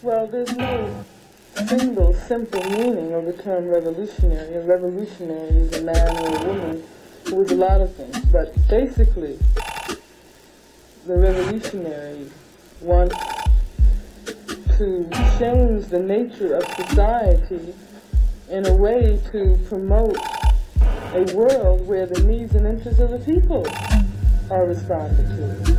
Well, there's no single simple meaning of the term revolutionary. A revolutionary is a man or a woman who is a lot of things. But basically, the revolutionary wants to change the nature of society in a way to promote a world where the needs and interests of the people are responded to.